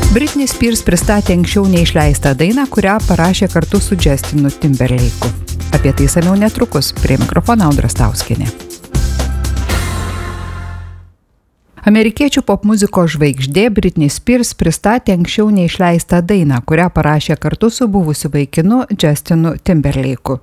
Britney Spears pristatė anksčiau neišleistą dainą, kurią parašė kartu su Justinu Timberlake'u. Apie tai samiau netrukus. Prie mikrofono Audra Stauskienė. Amerikiečių popmuzikos žvaigždė Britney Spears pristatė anksčiau neišleistą dainą, kurią parašė kartu su buvusiu vaikinu Justinu Timberlake'u.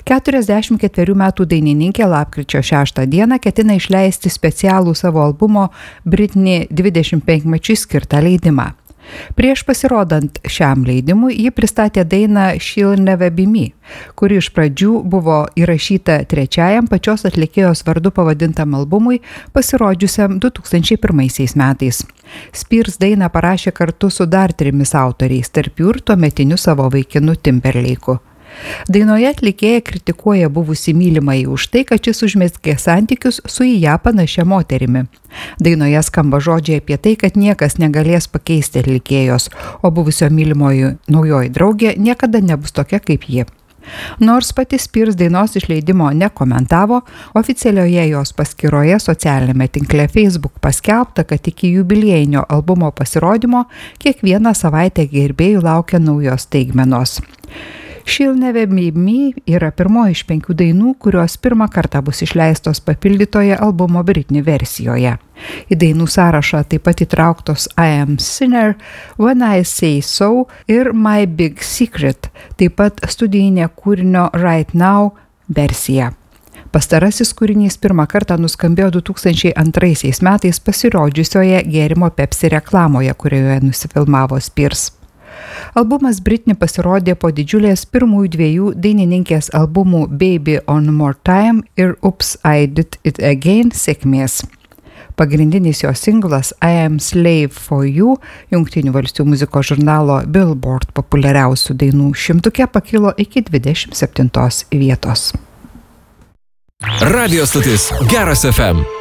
44 metų dainininkė lapkričio 6 dieną ketina išleisti specialų savo albumo Britney 25-mečiui skirtą leidimą. Prieš pasirodant šiam leidimui, ji pristatė dainą She'll Never Be Me, kuri iš pradžių buvo įrašyta trečiajam pačios atlikėjos vardu pavadintam albumui, pasirodžiusiam 2001 metais. Spears dainą parašė kartu su dar 3 autoriais, tarp jų ir tuometiniu savo vaikinu Timberlake'u. Dainoje atlikėja kritikuoja buvusį mylimąjį už tai, kad šis užmezgė santykius su į ją panašia moterimi. Dainoje skamba žodžiai apie tai, kad niekas negalės pakeisti atlikėjos, o buvusio mylimojo naujoji draugė niekada nebus tokia kaip ji. Nors pati Spears dainos išleidimo nekomentavo, oficialioje jos paskyroje socialinėme tinkle Facebook paskelbta, kad iki jubiliejinio albumo pasirodymo kiekvieną savaitę gerbėjų laukia naujos staigmenos. She'll Never Be Me yra pirmoji iš 5 dainų, kurios pirmą kartą bus išleistos papildytoje albumo Britney versijoje. Į dainų sąrašą taip pat įtrauktos I Am Sinner, When I Say So ir My Big Secret, taip pat studijinė kūrinio Right Now versija. Pastarasis kūrinys pirmą kartą nuskambėjo 2002 metais pasirodžiusioje gėrimo Pepsi reklamoje, kurioje nusifilmavo Spears. Albumas Britney pasirodė po didžiulės pirmųjų 2 dainininkės albumų Baby One More Time ir Oops, I Did It Again sėkmės. Pagrindinis jos singlas I Am Slave for You Jungtinių valstijų muzikos žurnalo Billboard populiariausių dainų 100 pakilo iki 27 vietos. Radio stotis Geras FM.